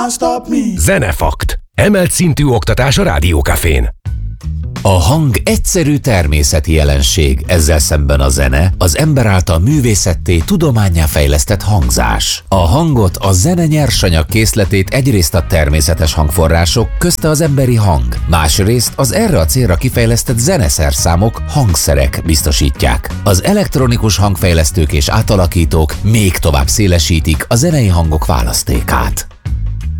Zenefakt. Emelt szintű oktatás a Rádiókafén. A hang egyszerű természeti jelenség, ezzel szemben a zene az ember által művészetté, tudománnyá fejlesztett hangzás. A hangot, a zene nyersanyag készletét egyrészt a természetes hangforrások, közte az emberi hang, másrészt az erre a célra kifejlesztett zeneszerszámok, hangszerek biztosítják. Az elektronikus hangfejlesztők és átalakítók még tovább szélesítik a zenei hangok választékát.